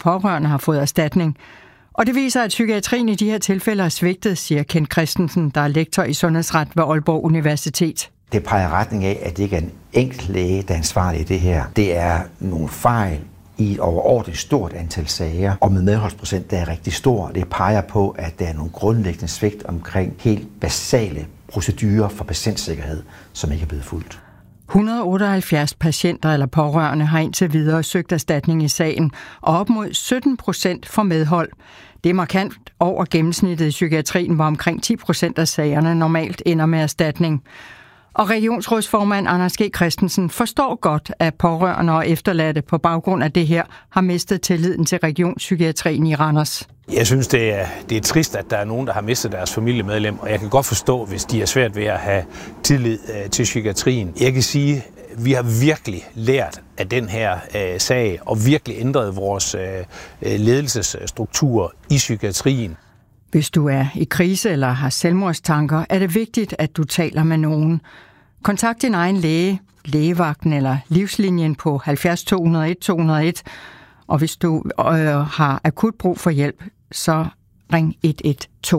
pårørende har fået erstatning. Og det viser, at psykiatrien i de her tilfælde er svigtet, siger Kent Christensen, der er lektor i sundhedsret ved Aalborg Universitet. Det peger retning af, at det ikke er en enkelt læge, der er ansvarlig i det her. Det er nogle fejl i et overordentligt stort antal sager, og med medholdsprocent, der er rigtig stor. Det peger på, at der er nogle grundlæggende svigt omkring helt basale procedurer for patientsikkerhed, som ikke er blevet fulgt. 178 patienter eller pårørende har indtil videre søgt erstatning i sagen, og op mod 17% får medhold. Det er markant over gennemsnittet i psykiatrien, hvor omkring 10% af sagerne normalt ender med erstatning. Og regionsrådsformand Anders G. Christensen forstår godt, at pårørende og efterladte på baggrund af det her har mistet tilliden til regionspsykiatrien i Randers. Jeg synes, det er trist, at der er nogen, der har mistet deres familiemedlem, og jeg kan godt forstå, hvis de er svært ved at have tillid til psykiatrien. Jeg kan sige, at vi har virkelig lært af den her sag, og virkelig ændret vores ledelsesstruktur i psykiatrien. Hvis du er i krise eller har selvmordstanker, er det vigtigt, at du taler med nogen. Kontakt din egen læge, lægevagten eller livslinjen på 70 201 201. Og hvis du har akut brug for hjælp, så ring 112.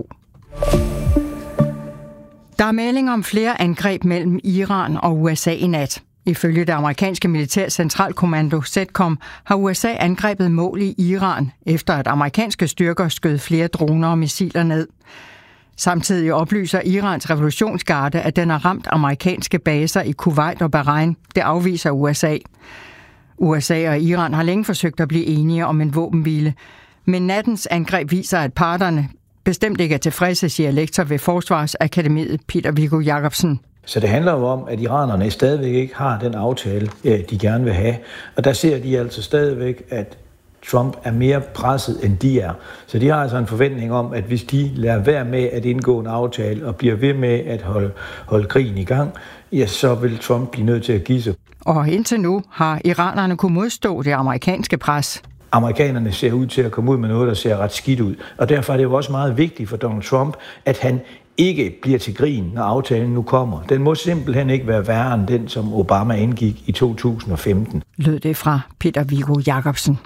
Der er meldinger om flere angreb mellem Iran og USA i nat. Ifølge det amerikanske militære centralkommando CENTCOM har USA angrebet mål i Iran, efter at amerikanske styrker skød flere droner og missiler ned. Samtidig oplyser Irans revolutionsgarde, at den har ramt amerikanske baser i Kuwait og Bahrain. Det afviser USA. USA og Iran har længe forsøgt at blive enige om en våbenhvile, men nattens angreb viser, at parterne bestemt ikke er tilfredse, siger lektor ved Forsvarsakademiet Peter Viggo Jacobsen. Så det handler jo om, at iranerne stadigvæk ikke har den aftale, de gerne vil have. Og der ser de altså stadigvæk, at Trump er mere presset, end de er. Så de har altså en forventning om, at hvis de lader være med at indgå en aftale og bliver ved med at holde krigen i gang, ja, så vil Trump blive nødt til at give sig. Og indtil nu har iranerne kunnet modstå det amerikanske pres. Amerikanerne ser ud til at komme ud med noget, der ser ret skidt ud. Og derfor er det jo også meget vigtigt for Donald Trump, at han ikke bliver til grin, når aftalen nu kommer. Den må simpelthen ikke være værre end den, som Obama indgik i 2015. Lød det fra Peter Viggo Jacobsen.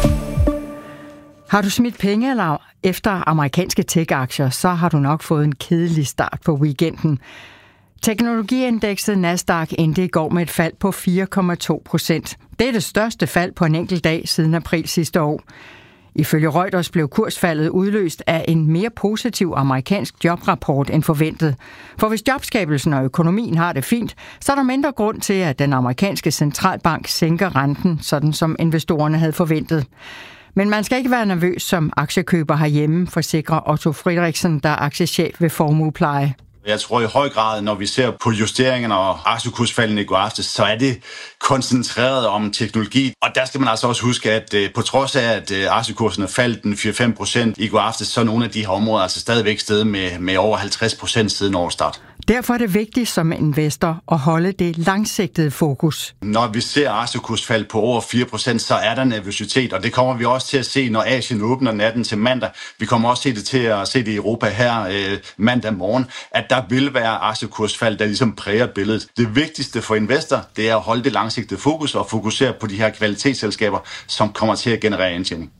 Har du smidt penge eller efter amerikanske tech-aktier, så har du nok fået en kedelig start på weekenden. Teknologiindekset Nasdaq endte i går med et fald på 4,2%. Det er det største fald på en enkelt dag siden april sidste år. Ifølge Reuters blev kursfaldet udløst af en mere positiv amerikansk jobrapport end forventet. For hvis jobskabelsen og økonomien har det fint, så er der mindre grund til, at den amerikanske centralbank sænker renten, sådan som investorerne havde forventet. Men man skal ikke være nervøs som aktiekøber herhjemme, forsikrer Otto Friedrichsen, der er aktiechef ved Formuepleje. Jeg tror i høj grad, når vi ser på justeringerne og aktiekursfaldene i går aftes, så er det koncentreret om teknologi. Og der skal man altså også huske, at på trods af, at aktiekursen er faldt den 4-5% i går aftes, så er nogle af de her områder altså stadigvæk steget med over 50% siden årsstart. Derfor er det vigtigt som investor at holde det langsigtede fokus. Når vi ser aktiekursfald på over 4%, så er der nervøsitet, og det kommer vi også til at se, når Asien åbner natten til mandag. Vi kommer også til at se det i Europa her mandag morgen, at der vil være aktiekursfald, der ligesom præger billedet. Det vigtigste for investor, det er at holde det langsigtede fokus og fokusere på de her kvalitetsselskaber, som kommer til at generere indtjening.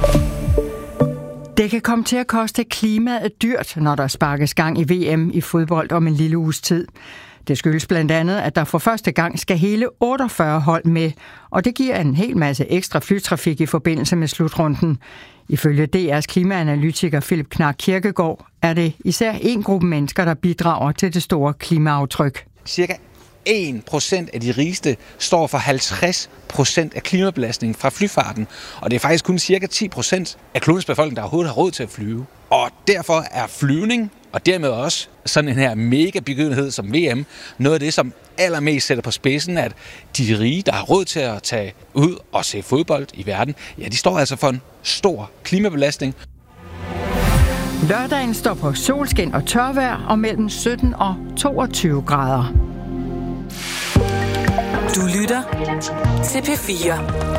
Det kan komme til at koste klimaet dyrt, når der sparkes gang i VM i fodbold om en lille uges tid. Det skyldes blandt andet, at der for første gang skal hele 48 hold med, og det giver en hel masse ekstra flytrafik i forbindelse med slutrunden. Ifølge DR's klimaanalytiker Philip Knark Kirkegaard er det især en gruppe mennesker, der bidrager til det store klimaaftryk. Cirka 1% af de rigeste står for 50% af klimabelastningen fra flyfarten, og det er faktisk kun cirka 10% af klodens befolkning, der overhovedet har råd til at flyve. Og derfor er flyvning, og dermed også sådan en her mega begivenhed som VM, noget af det, som allermest sætter på spidsen, at de rige, der har råd til at tage ud og se fodbold i verden, ja, de står altså for en stor klimabelastning. Lørdagen står på solskin og tørvejr og mellem 17 og 22 grader. Du lytter til P4.